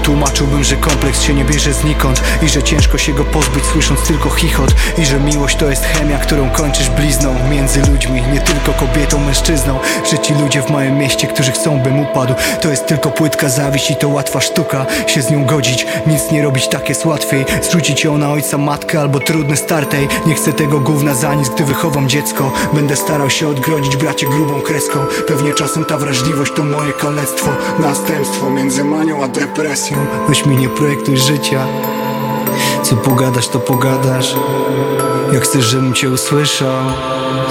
Wytłumaczyłbym, że kompleks się nie bierze znikąd i że ciężko się go pozbyć, słysząc tylko chichot. I że miłość to jest chemia, którą kończysz blizną między ludźmi, nie tylko kobietą, mężczyzną. Że ci ludzie w małym mieście, którzy chcą, bym upadł, to jest tylko płytka zawiść i to łatwa sztuka się z nią godzić, nic nie robić, tak jest łatwiej. Zrzucić ją na ojca, matkę albo trudny start. Ej, nie chcę tego gówna za nic, gdy wychowam dziecko. Będę starał się odgrodzić bracie grubą kreską. Pewnie czasem ta wrażliwość to moje kalectwo, następstwo między manią a depresją. Weź mi nie projektuj życia, co pogadasz to pogadasz. Jak chcesz, żebym cię usłyszał,